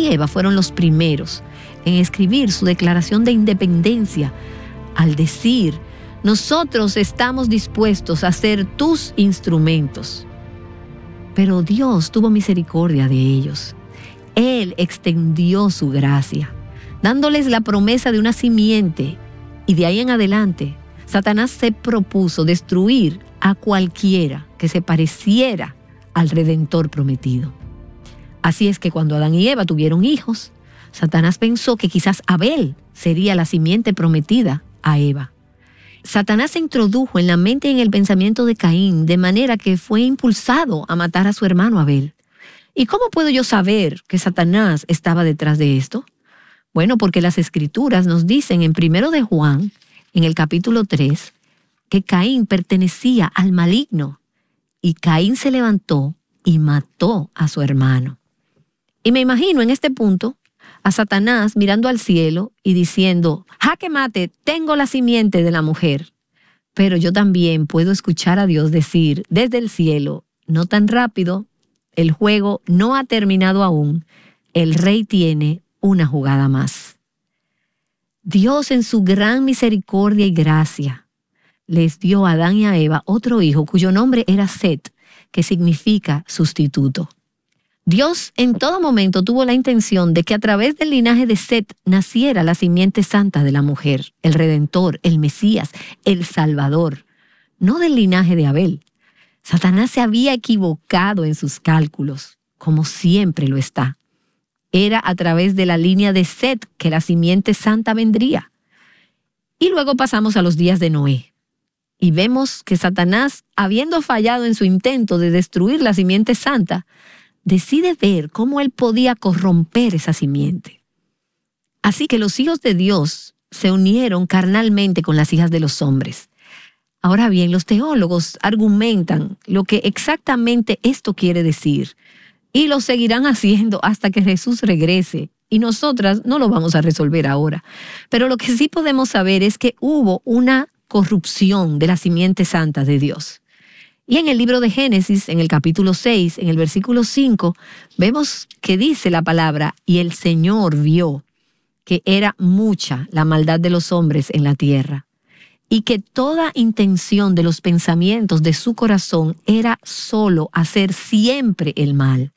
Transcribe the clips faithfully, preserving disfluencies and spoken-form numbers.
y Eva fueron los primeros en escribir su declaración de independencia al decir: nosotros estamos dispuestos a ser tus instrumentos. Pero Dios tuvo misericordia de ellos. Él extendió su gracia, dándoles la promesa de una simiente, y de ahí en adelante, Satanás se propuso destruir a cualquiera que se pareciera al Redentor prometido. Así es que cuando Adán y Eva tuvieron hijos, Satanás pensó que quizás Abel sería la simiente prometida a Eva. Satanás se introdujo en la mente y en el pensamiento de Caín, de manera que fue impulsado a matar a su hermano Abel. ¿Y cómo puedo yo saber que Satanás estaba detrás de esto? Bueno, porque las Escrituras nos dicen en primero de Juan, en el capítulo tres, que Caín pertenecía al maligno, y Caín se levantó y mató a su hermano. Y me imagino en este punto a Satanás mirando al cielo y diciendo: jaque mate, tengo la simiente de la mujer. Pero yo también puedo escuchar a Dios decir desde el cielo: no tan rápido, el juego no ha terminado aún, el rey tiene una jugada más. Dios, en su gran misericordia y gracia, les dio a Adán y a Eva otro hijo cuyo nombre era Set, que significa sustituto. Dios en todo momento tuvo la intención de que a través del linaje de Set naciera la simiente santa de la mujer, el Redentor, el Mesías, el Salvador, no del linaje de Abel. Satanás se había equivocado en sus cálculos, como siempre lo está. Era a través de la línea de Set que la simiente santa vendría. Y luego pasamos a los días de Noé. Y vemos que Satanás, habiendo fallado en su intento de destruir la simiente santa, decide ver cómo él podía corromper esa simiente. Así que los hijos de Dios se unieron carnalmente con las hijas de los hombres. Ahora bien, los teólogos argumentan lo que exactamente esto quiere decir, y lo seguirán haciendo hasta que Jesús regrese, y nosotras no lo vamos a resolver ahora. Pero lo que sí podemos saber es que hubo una corrupción de la simiente santa de Dios. Y en el libro de Génesis, en el capítulo seis, en el versículo cinco, vemos que dice la palabra: y el Señor vio que era mucha la maldad de los hombres en la tierra, y que toda intención de los pensamientos de su corazón era solo hacer siempre el mal.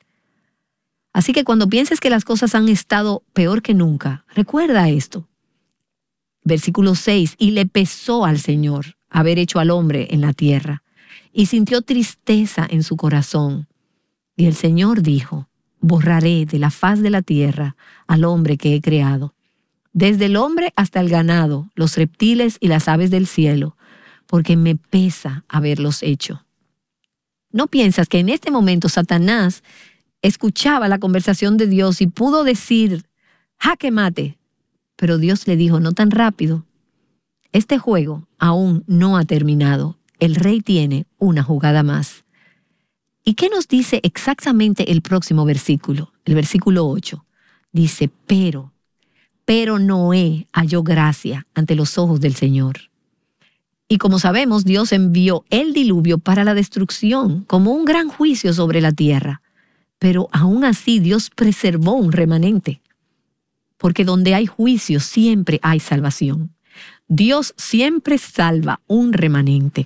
Así que cuando pienses que las cosas han estado peor que nunca, recuerda esto. Versículo seis, y le pesó al Señor haber hecho al hombre en la tierra, y sintió tristeza en su corazón. Y el Señor dijo: borraré de la faz de la tierra al hombre que he creado, desde el hombre hasta el ganado, los reptiles y las aves del cielo, porque me pesa haberlos hecho. ¿No piensas que en este momento Satanás escuchaba la conversación de Dios y pudo decir: jaque mate? Pero Dios le dijo: no tan rápido. Este juego aún no ha terminado. El rey tiene una jugada más. ¿Y qué nos dice exactamente el próximo versículo? El versículo ocho. Dice: pero, pero Noé halló gracia ante los ojos del Señor. Y como sabemos, Dios envió el diluvio para la destrucción, como un gran juicio sobre la tierra. Pero aún así Dios preservó un remanente. Porque donde hay juicio siempre hay salvación. Dios siempre salva un remanente.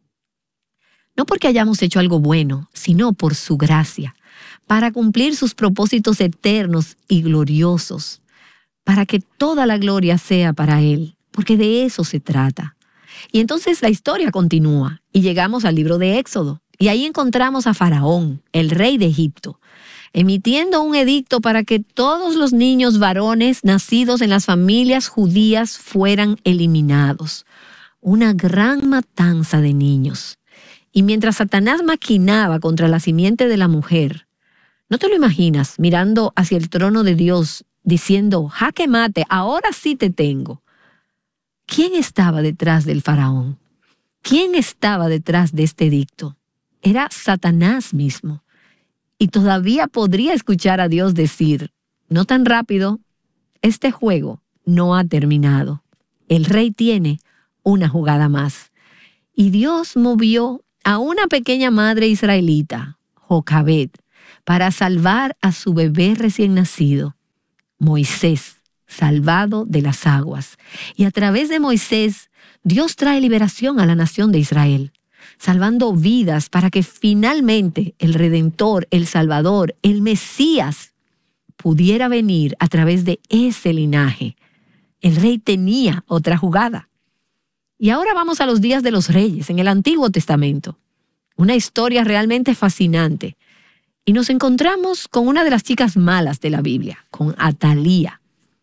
No porque hayamos hecho algo bueno, sino por su gracia, para cumplir sus propósitos eternos y gloriosos, para que toda la gloria sea para Él, porque de eso se trata. Y entonces la historia continúa y llegamos al libro de Éxodo, y ahí encontramos a Faraón, el rey de Egipto, emitiendo un edicto para que todos los niños varones nacidos en las familias judías fueran eliminados. Una gran matanza de niños. Y mientras Satanás maquinaba contra la simiente de la mujer, ¿no te lo imaginas mirando hacia el trono de Dios diciendo: jaque mate, ahora sí te tengo? ¿Quién estaba detrás del faraón? ¿Quién estaba detrás de este edicto? Era Satanás mismo. Y todavía podría escuchar a Dios decir: no tan rápido, este juego no ha terminado. El rey tiene una jugada más. Y Dios movió a una pequeña madre israelita, Jocabed, para salvar a su bebé recién nacido. Moisés, salvado de las aguas. Y a través de Moisés, Dios trae liberación a la nación de Israel, salvando vidas para que finalmente el Redentor, el Salvador, el Mesías, pudiera venir a través de ese linaje. El rey tenía otra jugada. Y ahora vamos a los días de los reyes, en el Antiguo Testamento. Una historia realmente fascinante. Y nos encontramos con una de las chicas malas de la Biblia, con Atalía.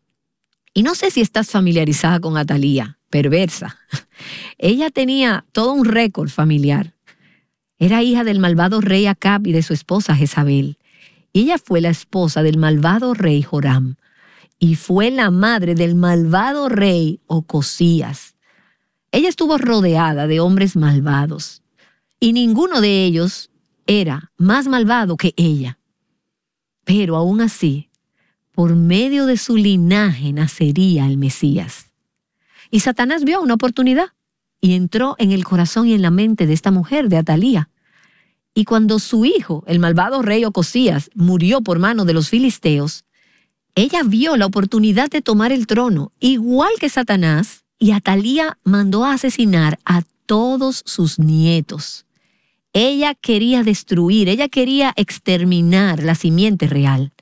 Y no sé si estás familiarizada con Atalía, perversa. Ella tenía todo un récord familiar. Era hija del malvado rey Acab y de su esposa Jezabel. Y ella fue la esposa del malvado rey Joram. Y fue la madre del malvado rey Ocosías. Ella estuvo rodeada de hombres malvados. Y ninguno de ellos era más malvado que ella. Pero aún así, por medio de su linaje nacería el Mesías. Y Satanás vio una oportunidad y entró en el corazón y en la mente de esta mujer, de Atalía. Y cuando su hijo, el malvado rey Ocosías, murió por mano de los filisteos, ella vio la oportunidad de tomar el trono, igual que Satanás, y Atalía mandó a asesinar a todos sus nietos. Ella quería destruir, ella quería exterminar la simiente real.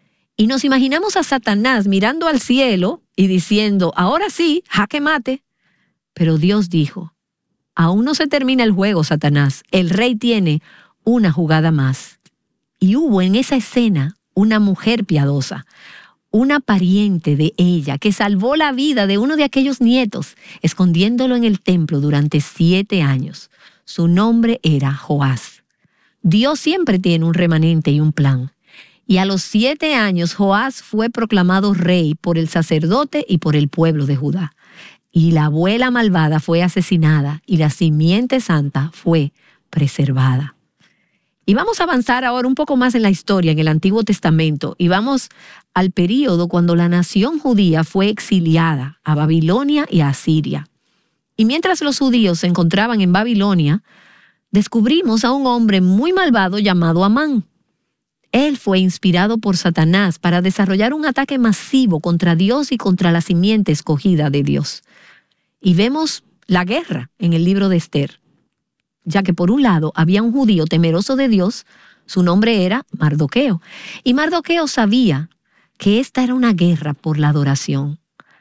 Y nos imaginamos a Satanás mirando al cielo y diciendo, ahora sí, jaque mate. Pero Dios dijo, aún no se termina el juego, Satanás. El rey tiene una jugada más. Y hubo en esa escena una mujer piadosa, una pariente de ella que salvó la vida de uno de aquellos nietos, escondiéndolo en el templo durante siete años. Su nombre era Joás. Dios siempre tiene un remanente y un plan. Y a los siete años Joás fue proclamado rey por el sacerdote y por el pueblo de Judá. Y la abuela malvada fue asesinada y la simiente santa fue preservada. Y vamos a avanzar ahora un poco más en la historia en el Antiguo Testamento y vamos al período cuando la nación judía fue exiliada a Babilonia y a Asiria. Y mientras los judíos se encontraban en Babilonia, descubrimos a un hombre muy malvado llamado Amán. Él fue inspirado por Satanás para desarrollar un ataque masivo contra Dios y contra la simiente escogida de Dios. Y vemos la guerra en el libro de Esther, ya que por un lado había un judío temeroso de Dios, su nombre era Mardoqueo. Y Mardoqueo sabía que esta era una guerra por la adoración.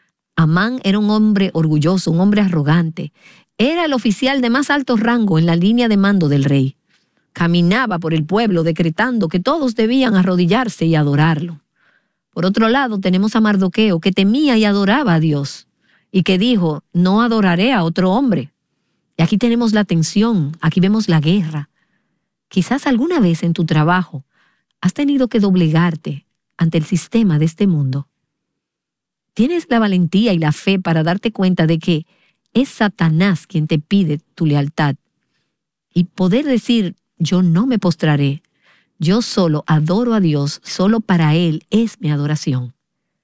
Amán era un hombre orgulloso, un hombre arrogante. Era el oficial de más alto rango en la línea de mando del rey. Caminaba por el pueblo decretando que todos debían arrodillarse y adorarlo. Por otro lado, tenemos a Mardoqueo, que temía y adoraba a Dios, y que dijo, no adoraré a otro hombre. Y aquí tenemos la tensión, aquí vemos la guerra. Quizás alguna vez en tu trabajo has tenido que doblegarte ante el sistema de este mundo. Tienes la valentía y la fe para darte cuenta de que es Satanás quien te pide tu lealtad y poder decir, yo no me postraré, yo solo adoro a Dios, solo para Él es mi adoración.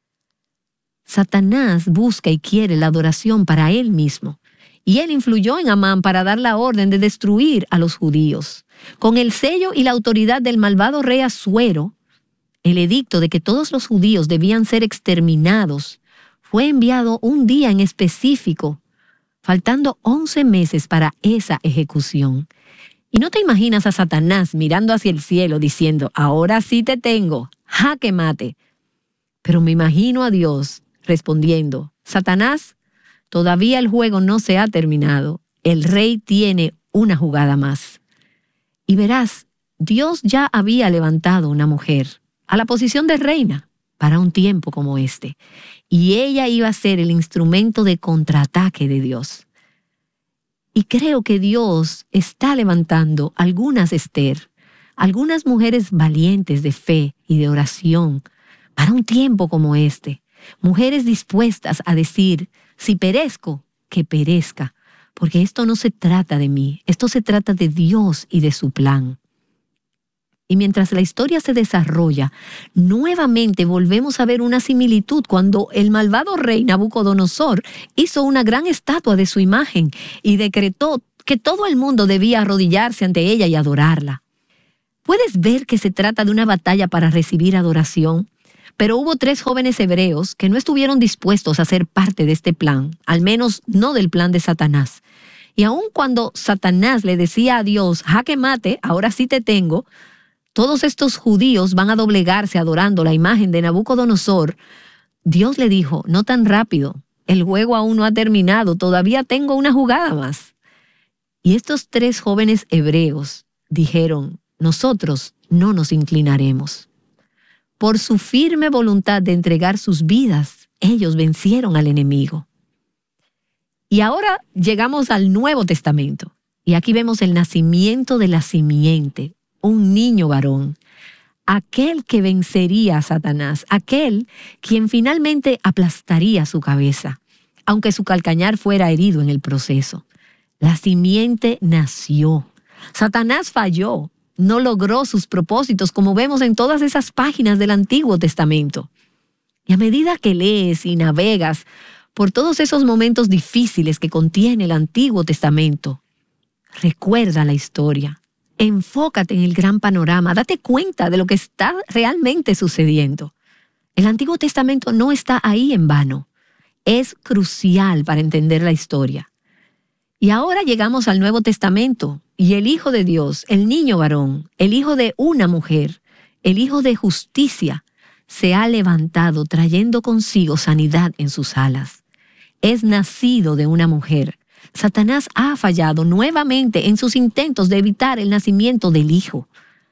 Satanás busca y quiere la adoración para él mismo, y él influyó en Amán para dar la orden de destruir a los judíos. Con el sello y la autoridad del malvado rey Asuero, el edicto de que todos los judíos debían ser exterminados fue enviado un día en específico, faltando once meses para esa ejecución. Y no te imaginas a Satanás mirando hacia el cielo diciendo, ahora sí te tengo, jaque mate. Pero me imagino a Dios respondiendo, Satanás, todavía el juego no se ha terminado. El rey tiene una jugada más. Y verás, Dios ya había levantado una mujer a la posición de reina para un tiempo como este. Y ella iba a ser el instrumento de contraataque de Dios. Y creo que Dios está levantando algunas Esther, algunas mujeres valientes de fe y de oración para un tiempo como este. Mujeres dispuestas a decir, si perezco, que perezca, porque esto no se trata de mí, esto se trata de Dios y de su plan. Y mientras la historia se desarrolla, nuevamente volvemos a ver una similitud cuando el malvado rey Nabucodonosor hizo una gran estatua de su imagen y decretó que todo el mundo debía arrodillarse ante ella y adorarla. ¿Puedes ver que se trata de una batalla para recibir adoración? Pero hubo tres jóvenes hebreos que no estuvieron dispuestos a ser parte de este plan, al menos no del plan de Satanás. Y aun cuando Satanás le decía a Dios, jaque mate, ahora sí te tengo, todos estos judíos van a doblegarse adorando la imagen de Nabucodonosor. Dios le dijo, no tan rápido, el juego aún no ha terminado, todavía tengo una jugada más. Y estos tres jóvenes hebreos dijeron, nosotros no nos inclinaremos. Por su firme voluntad de entregar sus vidas, ellos vencieron al enemigo. Y ahora llegamos al Nuevo Testamento. Y aquí vemos el nacimiento de la simiente, un niño varón, aquel que vencería a Satanás, aquel quien finalmente aplastaría su cabeza, aunque su calcañar fuera herido en el proceso. La simiente nació. Satanás falló. No logró sus propósitos, como vemos en todas esas páginas del Antiguo Testamento. Y a medida que lees y navegas por todos esos momentos difíciles que contiene el Antiguo Testamento, recuerda la historia, enfócate en el gran panorama, date cuenta de lo que está realmente sucediendo. El Antiguo Testamento no está ahí en vano, es crucial para entender la historia. Y ahora llegamos al Nuevo Testamento, y el Hijo de Dios, el niño varón, el hijo de una mujer, el Hijo de justicia, se ha levantado trayendo consigo sanidad en sus alas. Es nacido de una mujer. Satanás ha fallado nuevamente en sus intentos de evitar el nacimiento del Hijo.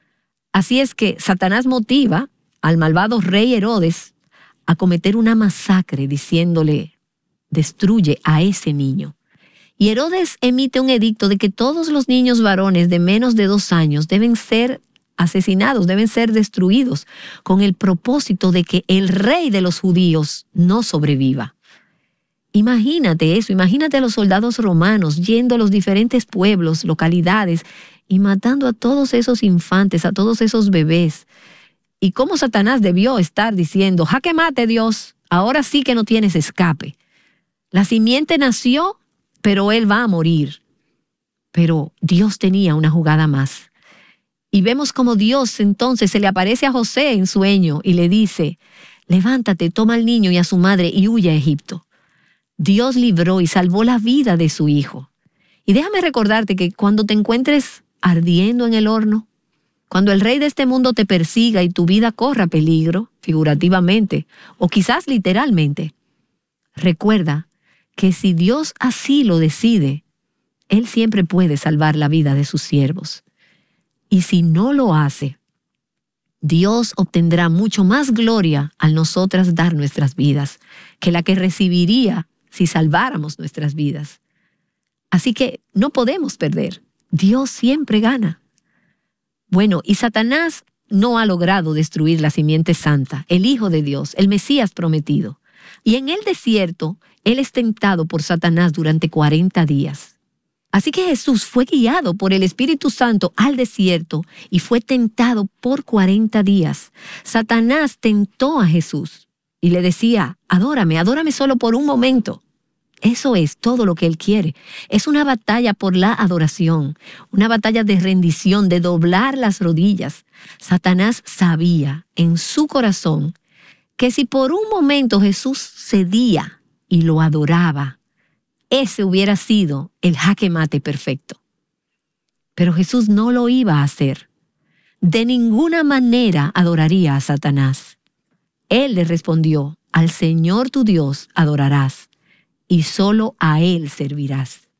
Así es que Satanás motiva al malvado rey Herodes a cometer una masacre diciéndole, destruye a ese niño. Y Herodes emite un edicto de que todos los niños varones de menos de dos años deben ser asesinados, deben ser destruidos, con el propósito de que el rey de los judíos no sobreviva. Imagínate eso, imagínate a los soldados romanos yendo a los diferentes pueblos, localidades, y matando a todos esos infantes, a todos esos bebés. Y cómo Satanás debió estar diciendo, jaque mate Dios, ahora sí que no tienes escape. La simiente nació, pero él va a morir. Pero Dios tenía una jugada más. Y vemos como Dios entonces se le aparece a José en sueño y le dice, levántate, toma al niño y a su madre y huye a Egipto. Dios libró y salvó la vida de su hijo. Y déjame recordarte que cuando te encuentres ardiendo en el horno, cuando el rey de este mundo te persiga y tu vida corra peligro, figurativamente, o quizás literalmente, recuerda que si Dios así lo decide, Él siempre puede salvar la vida de sus siervos. Y si no lo hace, Dios obtendrá mucho más gloria al nosotras dar nuestras vidas que la que recibiría si salváramos nuestras vidas. Así que no podemos perder. Dios siempre gana. Bueno, y Satanás no ha logrado destruir la simiente santa, el Hijo de Dios, el Mesías prometido. Y en el desierto, Él es tentado por Satanás durante cuarenta días. Así que Jesús fue guiado por el Espíritu Santo al desierto y fue tentado por cuarenta días. Satanás tentó a Jesús y le decía, adórame, adórame solo por un momento. Eso es todo lo que Él quiere. Es una batalla por la adoración, una batalla de rendición, de doblar las rodillas. Satanás sabía en su corazón que si por un momento Jesús cedía y lo adoraba, ese hubiera sido el jaque mate perfecto. Pero Jesús no lo iba a hacer. De ninguna manera adoraría a Satanás. Él le respondió, al Señor tu Dios adorarás, y solo a Él servirás.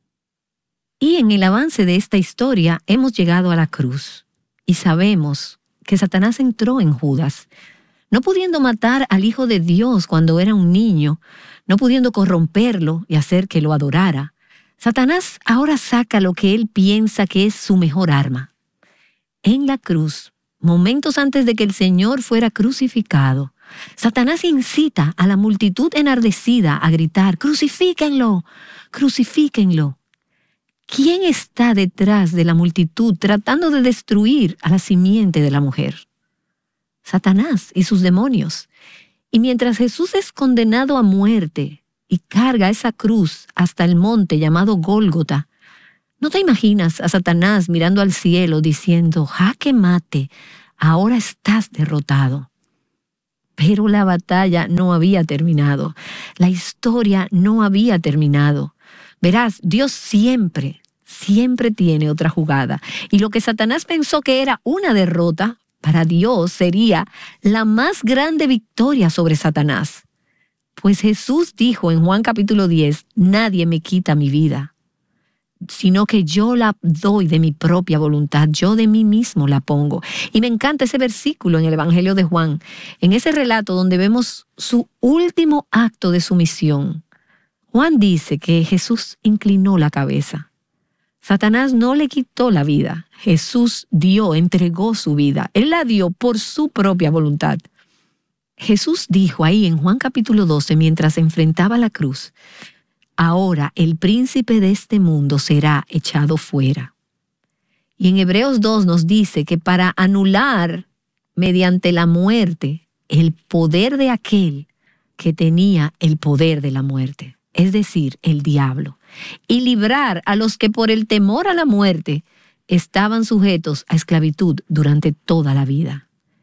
Y en el avance de esta historia hemos llegado a la cruz, y sabemos que Satanás entró en Judas, no pudiendo matar al Hijo de Dios cuando era un niño, no pudiendo corromperlo y hacer que lo adorara. Satanás ahora saca lo que él piensa que es su mejor arma. En la cruz, momentos antes de que el Señor fuera crucificado, Satanás incita a la multitud enardecida a gritar, ¡crucifíquenlo! ¡Crucifíquenlo! ¿Quién está detrás de la multitud tratando de destruir a la simiente de la mujer? Satanás y sus demonios. Y mientras Jesús es condenado a muerte y carga esa cruz hasta el monte llamado Gólgota, ¿no te imaginas a Satanás mirando al cielo diciendo, jaque mate, ahora estás derrotado? Pero la batalla no había terminado. La historia no había terminado. Verás, Dios siempre, siempre tiene otra jugada. Y lo que Satanás pensó que era una derrota, para Dios sería la más grande victoria sobre Satanás. Pues Jesús dijo en Juan capítulo diez, nadie me quita mi vida, sino que yo la doy de mi propia voluntad, yo de mí mismo la pongo. Y me encanta ese versículo en el Evangelio de Juan, en ese relato donde vemos su último acto de sumisión. Juan dice que Jesús inclinó la cabeza. Satanás no le quitó la vida, Jesús dio, entregó su vida, Él la dio por su propia voluntad. Jesús dijo ahí en Juan capítulo doce, mientras se enfrentaba a la cruz, ahora el príncipe de este mundo será echado fuera. Y en Hebreos dos nos dice que para anular mediante la muerte el poder de aquel que tenía el poder de la muerte, es decir, el diablo, y librar a los que por el temor a la muerte estaban sujetos a esclavitud durante toda la vida.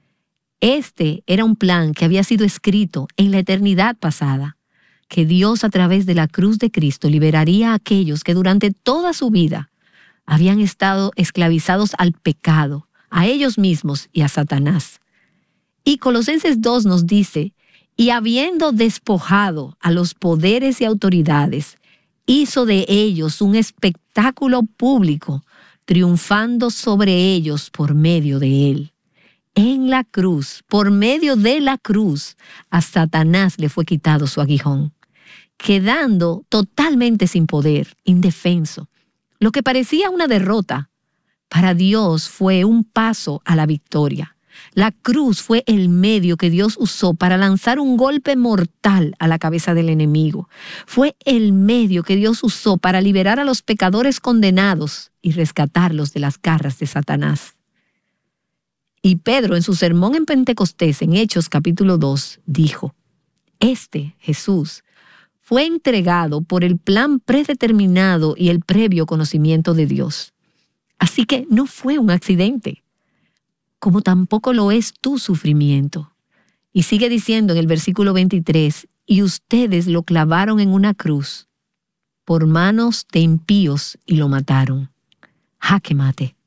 Este era un plan que había sido escrito en la eternidad pasada, que Dios a través de la cruz de Cristo liberaría a aquellos que durante toda su vida habían estado esclavizados al pecado, a ellos mismos y a Satanás. Y Colosenses dos nos dice, y habiendo despojado a los poderes y autoridades, hizo de ellos un espectáculo público, triunfando sobre ellos por medio de él. En la cruz, por medio de la cruz, a Satanás le fue quitado su aguijón, quedando totalmente sin poder, indefenso. Lo que parecía una derrota, para Dios fue un paso a la victoria. La cruz fue el medio que Dios usó para lanzar un golpe mortal a la cabeza del enemigo. Fue el medio que Dios usó para liberar a los pecadores condenados y rescatarlos de las garras de Satanás. Y Pedro en su sermón en Pentecostés, en Hechos capítulo dos, dijo, este, Jesús, fue entregado por el plan predeterminado y el previo conocimiento de Dios. Así que no fue un accidente, como tampoco lo es tu sufrimiento. Y sigue diciendo en el versículo veintitrés, y ustedes lo clavaron en una cruz por manos de impíos y lo mataron. Jaque mate.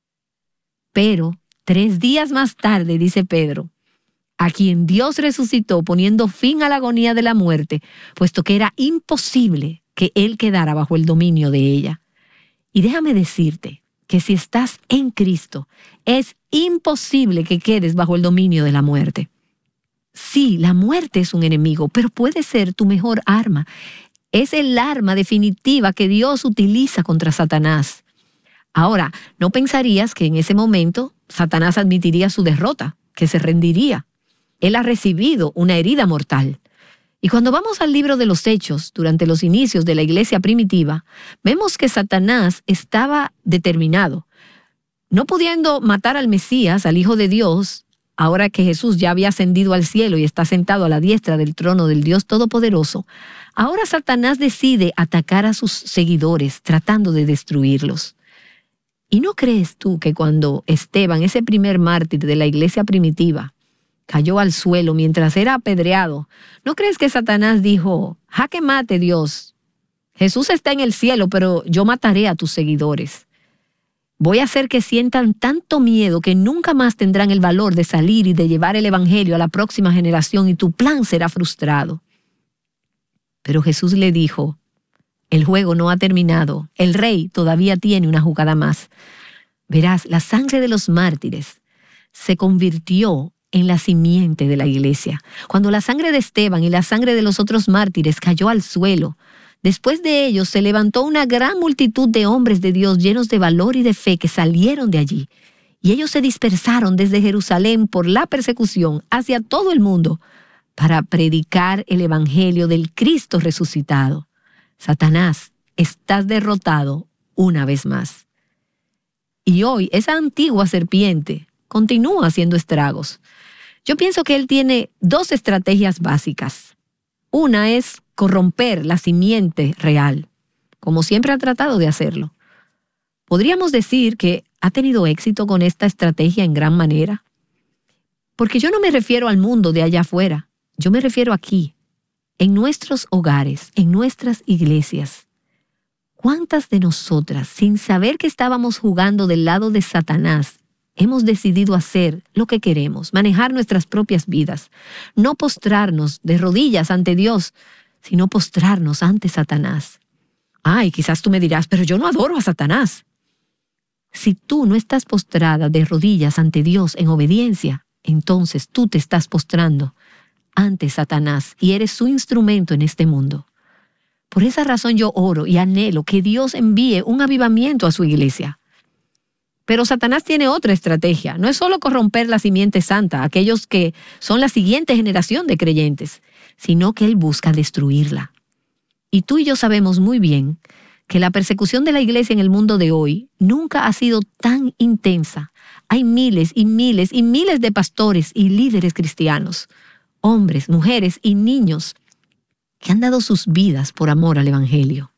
Pero tres días más tarde, dice Pedro, a quien Dios resucitó poniendo fin a la agonía de la muerte, puesto que era imposible que él quedara bajo el dominio de ella. Y déjame decirte que si estás en Cristo, es imposible que quedes bajo el dominio de la muerte. Sí, la muerte es un enemigo, pero puede ser tu mejor arma. Es el arma definitiva que Dios utiliza contra Satanás. Ahora, no pensarías que en ese momento Satanás admitiría su derrota, que se rendiría. Él ha recibido una herida mortal. Y cuando vamos al libro de los Hechos, durante los inicios de la iglesia primitiva, vemos que Satanás estaba determinado. No pudiendo matar al Mesías, al Hijo de Dios, ahora que Jesús ya había ascendido al cielo y está sentado a la diestra del trono del Dios Todopoderoso, ahora Satanás decide atacar a sus seguidores, tratando de destruirlos. ¿Y no crees tú que cuando Esteban, ese primer mártir de la iglesia primitiva, cayó al suelo mientras era apedreado, ¿no crees que Satanás dijo, jaque mate Dios? Jesús está en el cielo, pero yo mataré a tus seguidores. Voy a hacer que sientan tanto miedo que nunca más tendrán el valor de salir y de llevar el evangelio a la próxima generación y tu plan será frustrado. Pero Jesús le dijo, el juego no ha terminado, el rey todavía tiene una jugada más. Verás, la sangre de los mártires se convirtió en la simiente de la iglesia. Cuando la sangre de Esteban y la sangre de los otros mártires cayó al suelo, después de ellos se levantó una gran multitud de hombres de Dios llenos de valor y de fe que salieron de allí. Y ellos se dispersaron desde Jerusalén por la persecución hacia todo el mundo para predicar el evangelio del Cristo resucitado. Satanás, estás derrotado una vez más. Y hoy esa antigua serpiente continúa haciendo estragos. Yo pienso que él tiene dos estrategias básicas. Una es corromper la simiente real, como siempre ha tratado de hacerlo. Podríamos decir que ha tenido éxito con esta estrategia en gran manera. Porque yo no me refiero al mundo de allá afuera, yo me refiero aquí, en nuestros hogares, en nuestras iglesias. ¿Cuántas de nosotras, sin saber que estábamos jugando del lado de Satanás, hemos decidido hacer lo que queremos, manejar nuestras propias vidas, no postrarnos de rodillas ante Dios, sino postrarnos ante Satanás? Ay, quizás tú me dirás, pero yo no adoro a Satanás. Si tú no estás postrada de rodillas ante Dios en obediencia, entonces tú te estás postrando ante Satanás y eres su instrumento en este mundo. Por esa razón yo oro y anhelo que Dios envíe un avivamiento a su iglesia. Pero Satanás tiene otra estrategia. No es solo corromper la simiente santa, aquellos que son la siguiente generación de creyentes, sino que él busca destruirla. Y tú y yo sabemos muy bien que la persecución de la iglesia en el mundo de hoy nunca ha sido tan intensa. Hay miles y miles y miles de pastores y líderes cristianos, hombres, mujeres y niños que han dado sus vidas por amor al Evangelio.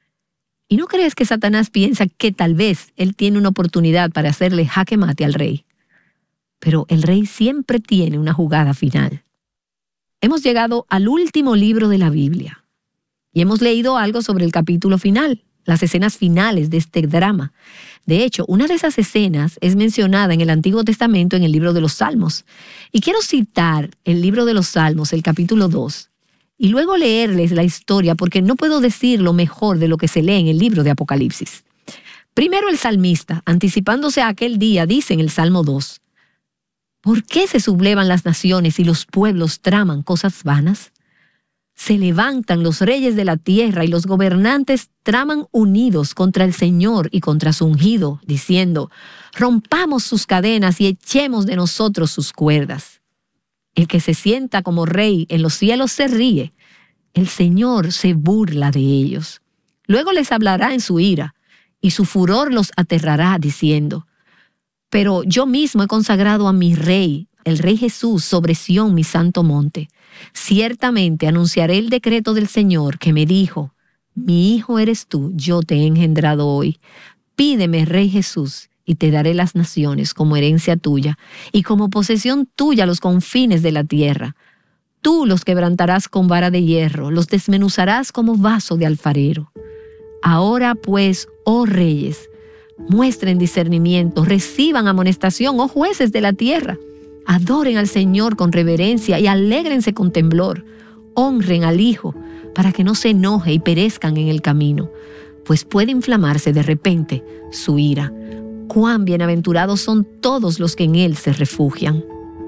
¿Y no crees que Satanás piensa que tal vez él tiene una oportunidad para hacerle jaque mate al rey? Pero el rey siempre tiene una jugada final. Hemos llegado al último libro de la Biblia y hemos leído algo sobre el capítulo final, las escenas finales de este drama. De hecho, una de esas escenas es mencionada en el Antiguo Testamento en el libro de los Salmos. Y quiero citar el libro de los Salmos, el capítulo dos, y luego leerles la historia porque no puedo decirlo mejor de lo que se lee en el libro de Apocalipsis. Primero el salmista, anticipándose a aquel día, dice en el Salmo dos, ¿por qué se sublevan las naciones y los pueblos traman cosas vanas? Se levantan los reyes de la tierra y los gobernantes traman unidos contra el Señor y contra su ungido, diciendo, rompamos sus cadenas y echemos de nosotros sus cuerdas. El que se sienta como rey en los cielos se ríe, el Señor se burla de ellos. Luego les hablará en su ira, y su furor los aterrará, diciendo, pero yo mismo he consagrado a mi rey, el Rey Jesús, sobre Sión, mi santo monte. Ciertamente anunciaré el decreto del Señor que me dijo, mi hijo eres tú, yo te he engendrado hoy. Pídeme, Rey Jesús, y te daré las naciones como herencia tuya, y como posesión tuya los confines de la tierra. Tú los quebrantarás con vara de hierro, los desmenuzarás como vaso de alfarero. Ahora pues, oh reyes, muestren discernimiento, reciban amonestación, oh jueces de la tierra. Adoren al Señor con reverencia y alégrense con temblor. Honren al Hijo para que no se enoje y perezcan en el camino, pues puede inflamarse de repente su ira. Cuán bienaventurados son todos los que en Él se refugian.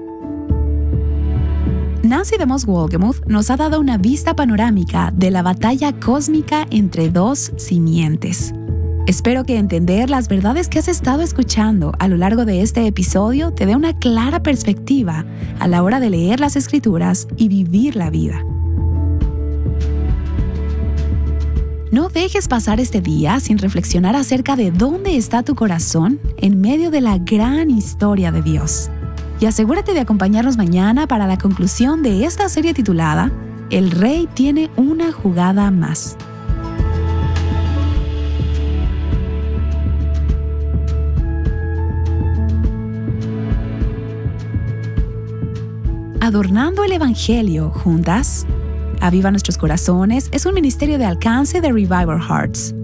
Nancy DeMoss Wolgemuth nos ha dado una vista panorámica de la batalla cósmica entre dos simientes. Espero que entender las verdades que has estado escuchando a lo largo de este episodio te dé una clara perspectiva a la hora de leer las Escrituras y vivir la vida. No dejes pasar este día sin reflexionar acerca de dónde está tu corazón en medio de la gran historia de Dios. Y asegúrate de acompañarnos mañana para la conclusión de esta serie titulada El Rey tiene una jugada más. Adornando el Evangelio juntas. Aviva Nuestros Corazones es un ministerio de alcance de Revival Hearts.